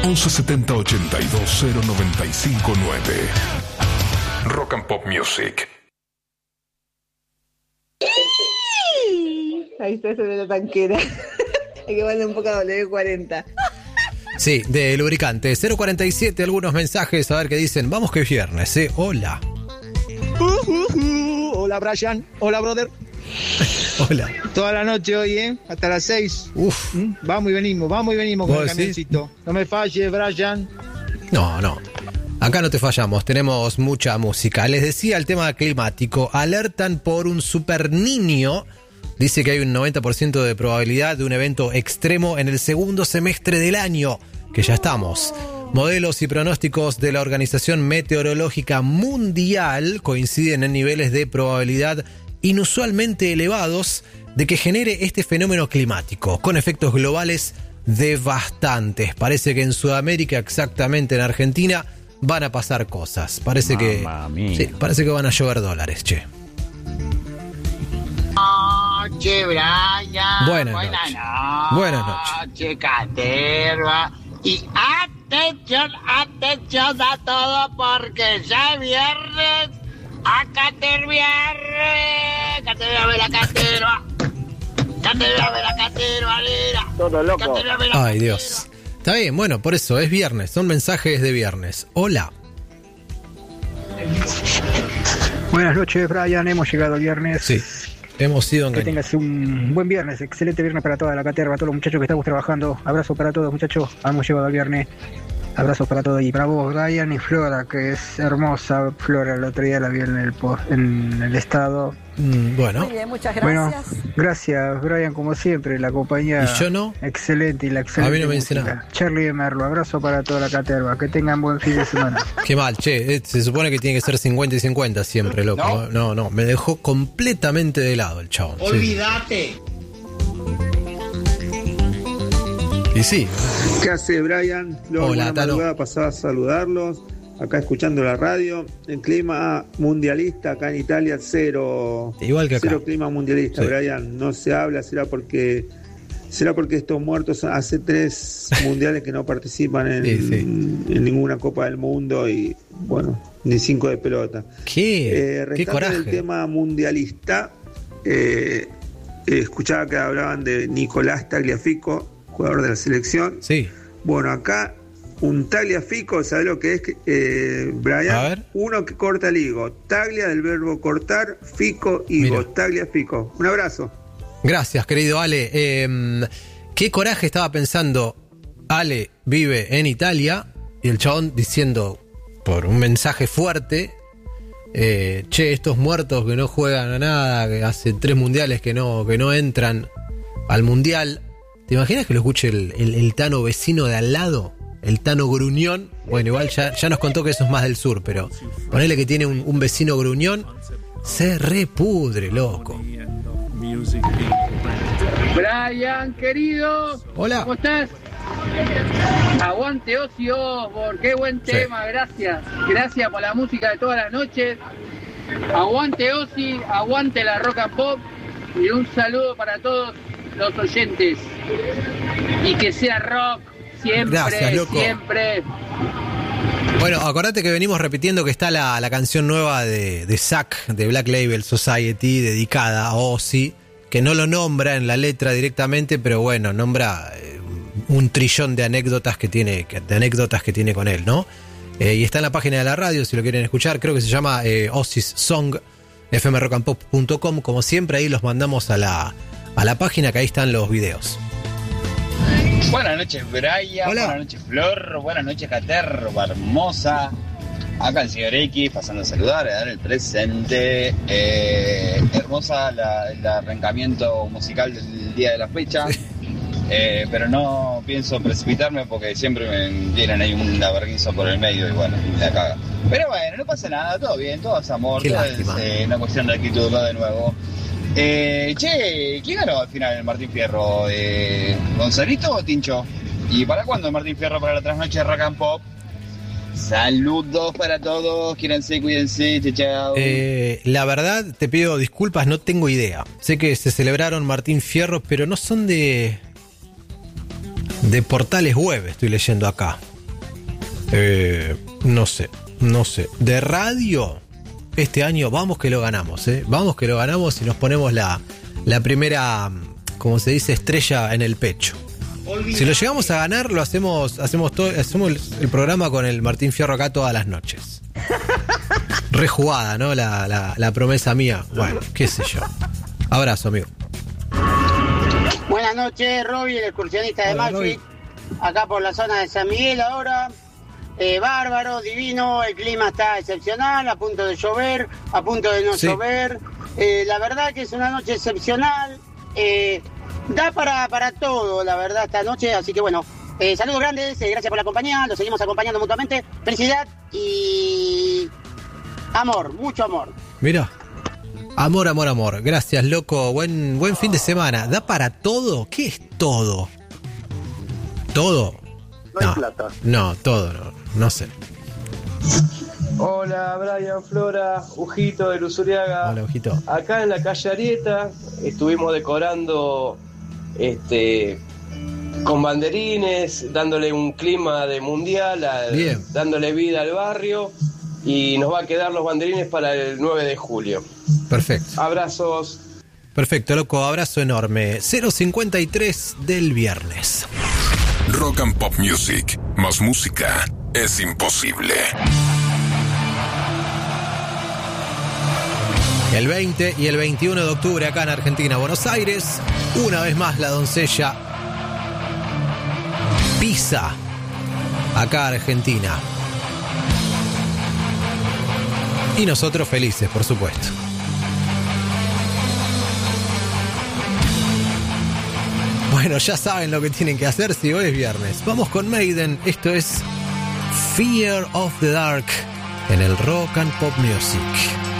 1170 82 0959. Rock and Pop Music. Ahí está sobre la tanquera. Hay que darle un poco a W40. Sí, de lubricante. 047, algunos mensajes, a ver qué dicen. Vamos que es viernes, ¿eh? Hola. Hola, Brian. Hola, brother. Hola. Toda la noche hoy, hasta las 6. Uf. Vamos y venimos con el camioncito. No me falles, Brian. No. Acá no te fallamos, tenemos mucha música. Les decía el tema climático. Alertan por un super niño. Dice que hay un 90% de probabilidad de un evento extremo en el segundo semestre del año, que ya estamos. Modelos y pronósticos de la Organización Meteorológica Mundial coinciden en niveles de probabilidad inusualmente elevados de que genere este fenómeno climático, con efectos globales devastantes. Parece que en Sudamérica, exactamente en Argentina, van a pasar cosas. Parece que van a llover dólares, che. Noche, Brian. Buenas noches. Buenas noches. Caterva. Y atención a todo porque ya es viernes. A caterviar. Caterva, la caterva. Caterva, la caterva, todo loco. Ay, Dios. Está bien, bueno, por eso es viernes. Son mensajes de viernes. Hola. Buenas noches, Brian. Hemos llegado el viernes. Sí. Hemos sido engañados. Que tengas un buen viernes, excelente viernes para toda la caterva, todos los muchachos que estamos trabajando. Abrazo para todos, muchachos. Hemos llegado al viernes. Abrazos para todos. Y para vos, Brian, y Flora, que es hermosa. Flora, el otro día la vi en el estado. Bueno. Muy bien, muchas gracias. Bueno, gracias, Brian, como siempre. La compañía. ¿Y yo no? Excelente, y la excelente. A mí no me dice música. nada. Charlie de Merlo, abrazo para toda la caterva. Que tengan buen fin de semana. Qué mal, che. Se supone que tiene que ser 50 y 50 siempre, loco. No. Me dejó completamente de lado el chabón. Olvídate. Sí. Y sí. ¿Qué hace, Brian? Hola, Tano. Pasaba a saludarlos. Acá escuchando la radio. El clima mundialista acá en Italia, cero. Igual que acá. Cero clima mundialista, Sí. Brian. No se habla, será porque estos muertos hace 3 mundiales que no participan en ninguna Copa del Mundo y, bueno, ni 5 de pelota. ¿Qué coraje? El tema mundialista, escuchaba que hablaban de Nicolás Tagliafico, jugador de la selección. Sí. Bueno, acá un Tagliafico, ¿sabes lo que es, Brian? A ver. Uno que corta el higo. Taglia del verbo cortar, fico, higo. Mira. Tagliafico. Un abrazo. Gracias, querido Ale. Qué coraje, estaba pensando. Ale vive en Italia y el chabón diciendo por un mensaje fuerte, che, estos muertos que no juegan a nada, que hace 3 mundiales que no entran al mundial. ¿Te imaginas que lo escuche el Tano vecino de al lado? El Tano Gruñón. Bueno, igual ya nos contó que eso es más del sur, pero ponele que tiene un vecino gruñón. Se repudre, loco. Brian, querido. Hola. ¿Cómo estás? Aguante Ozzy Osbourne, qué buen tema, gracias. Gracias por la música de todas las noches. Aguante Ozzy, aguante la rock and pop. Y un saludo para todos los oyentes. Y que sea rock siempre, Gracias, loco. siempre. Bueno, acordate que venimos repitiendo que está la canción nueva de Zack, de Black Label Society, dedicada a Ozzy, que no lo nombra en la letra directamente, pero bueno, nombra un trillón de anécdotas que tiene con él, ¿no? Y está en la página de la radio, si lo quieren escuchar, creo que se llama Ozzy's Song, fmrockandpop.com, como siempre ahí los mandamos a la página, que ahí están los videos. Buenas noches, Brian. Hola. Buenas noches, Flor. Buenas noches, Caterva hermosa. Acá el señor X pasando a saludar, a dar el presente. Hermosa el arrancamiento musical del día de la fecha. Pero no pienso precipitarme porque siempre me tienen ahí un laberguizo por el medio y bueno, me la caga. Pero bueno, no pasa nada, todo bien, todo es amor, Qué todo lástima. es una cuestión de actitud, va de nuevo. ¿Quién ganó al final el Martín Fierro? ¿Gonzalito o Tincho? ¿Y para cuándo el Martín Fierro para la trasnoche de Rock and Pop? Saludos para todos, quírense, cuídense, chao. La verdad, te pido disculpas, no tengo idea. Sé que se celebraron Martín Fierro, pero no son de portales web, estoy leyendo acá. No sé. De radio, este año vamos que lo ganamos, Vamos que lo ganamos y nos ponemos la primera, como se dice, estrella en el pecho. Si lo llegamos a ganar, lo hacemos el programa con el Martín Fierro acá todas las noches. Rejugada, ¿no? La promesa mía. Bueno, qué sé yo. Abrazo, amigo. Buenas noches, Robbie, el excursionista de Malfi. Acá por la zona de San Miguel ahora. Bárbaro, divino, el clima está excepcional, a punto de llover, a punto de no llover. La verdad que es una noche excepcional. Da para todo, la verdad, esta noche. Así que bueno, saludos grandes, gracias por la compañía. Los seguimos acompañando mutuamente. Felicidad y amor, mucho amor. Mira, amor. Gracias, loco. Buen fin de semana. ¿Da para todo? ¿Qué es todo? ¿Todo? No hay plata. No, todo no sé. Hola, Brian, Flora, Ujito de Luzuriaga. Hola, Ujito. Acá en la calle Arieta estuvimos decorando con banderines, dándole un clima de mundial, dándole vida al barrio, y nos va a quedar los banderines para el 9 de julio. Perfecto. Abrazos. Perfecto, loco, abrazo enorme. 0:53 del viernes. Rock and Pop Music. Más música es imposible. El 20 y el 21 de octubre acá en Argentina, Buenos Aires, una vez más la doncella pisa acá a Argentina. Y nosotros felices, por supuesto. Bueno, ya saben lo que tienen que hacer si hoy es viernes. Vamos con Maiden, esto es Fear of the Dark en el Rock and Pop Music.